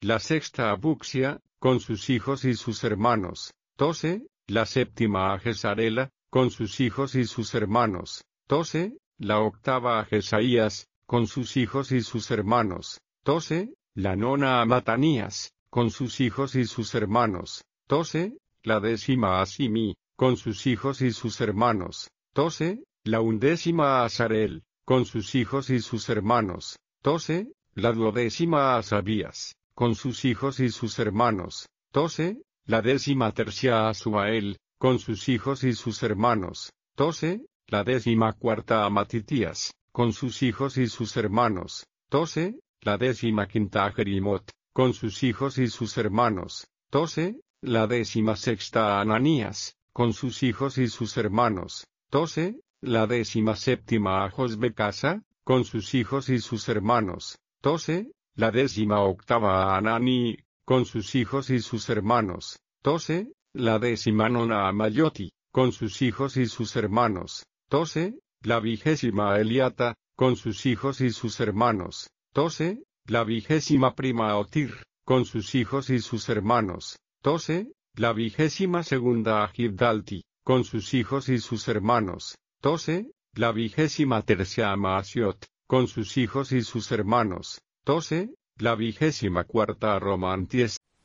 la sexta a Buxia, con sus hijos y sus hermanos, 12, la séptima a Gesarela, con sus hijos y sus hermanos, 12, la octava a Jesaías, con sus hijos y sus hermanos, 12, la nona a Matanías, con sus hijos y sus hermanos, 12, la décima a Simi, con sus hijos y sus hermanos, 12, la undécima a Azarel, con sus hijos y sus hermanos, 12, la duodécima a Asabías, con sus hijos y sus hermanos, 12, la décima tercia a Suael, con sus hijos y sus hermanos, 12, la décima cuarta a Matitías, con sus hijos y sus hermanos, 12, la décima quinta a Jerimot, con sus hijos y sus hermanos, 12, la décima sexta a Ananías, con sus hijos y sus hermanos, 12, la décima séptima a Josbecasa, con sus hijos y sus hermanos, 12, la décima octava a Anani, con sus hijos y sus hermanos, 12, la décima nona a Mayoti, con sus hijos y sus hermanos, 12, la vigésima a Eliata, con sus hijos y sus hermanos, 12, la vigésima prima a Otir, con sus hijos y sus hermanos, 12, la vigésima segunda a Gibdalti, con sus hijos y sus hermanos, 12, la vigésima tercera a Maasiot, con sus hijos y sus hermanos, 12, la vigésima cuarta a Romanties,